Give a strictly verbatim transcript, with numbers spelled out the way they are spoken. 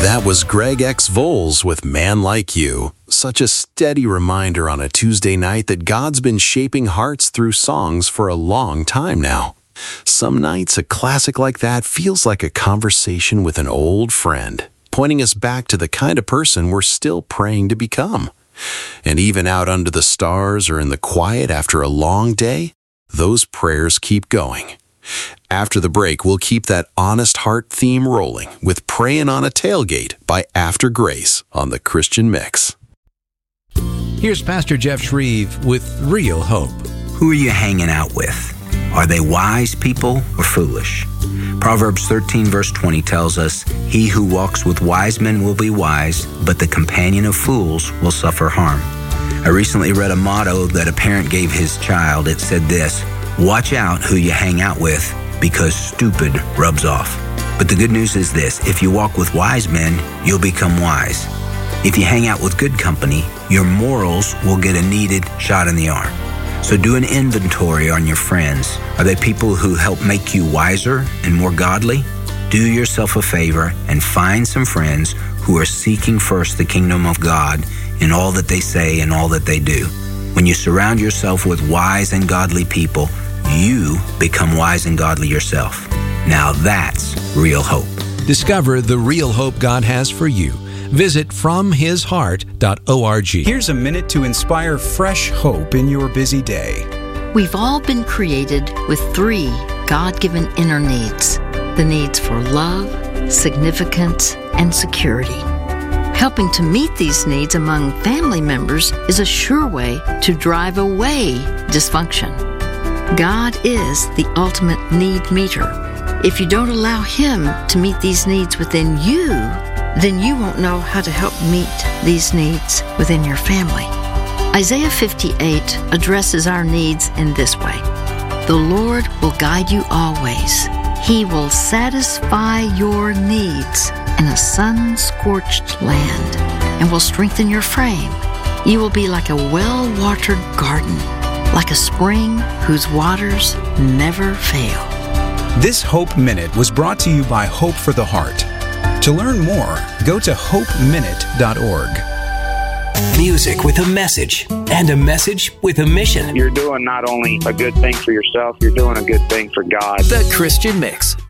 That was Greg X. Voles with Man Like You. Such a steady reminder on a Tuesday night that God's been shaping hearts through songs for a long time now. Some nights a classic like that feels like a conversation with an old friend, pointing us back to the kind of person we're still praying to become. And even out under the stars or in the quiet after a long day, those prayers keep going. After the break, we'll keep that honest heart theme rolling with Praying on a Tailgate by After Grace on the Christian Mix. Here's Pastor Jeff Shreve with Real Hope. Who are you hanging out with? Are they wise people or foolish? Proverbs thirteen verse twenty tells us, "He who walks with wise men will be wise, but the companion of fools will suffer harm." I recently read a motto that a parent gave his child. It said this, "Watch out who you hang out with, because stupid rubs off." But the good news is this, if you walk with wise men, you'll become wise. If you hang out with good company, your morals will get a needed shot in the arm. So do an inventory on your friends. Are they people who help make you wiser and more godly? Do yourself a favor and find some friends who are seeking first the kingdom of God in all that they say and all that they do. When you surround yourself with wise and godly people, you become wise and godly yourself. Now that's real hope. Discover the real hope God has for you. Visit from his heart dot org. Here's a minute to inspire fresh hope in your busy day. We've all been created with three God-given inner needs. The needs for love, significance, and security. Helping to meet these needs among family members is a sure way to drive away dysfunction. God is the ultimate need meter. If you don't allow Him to meet these needs within you, then you won't know how to help meet these needs within your family. Isaiah fifty-eight addresses our needs in this way. The Lord will guide you always. He will satisfy your needs in a sun-scorched land and will strengthen your frame. You will be like a well-watered garden, like a spring whose waters never fail. This Hope Minute was brought to you by Hope for the Heart. To learn more, go to hope minute dot org. Music with a message, and a message with a mission. You're doing not only a good thing for yourself, you're doing a good thing for God. The Christian Mix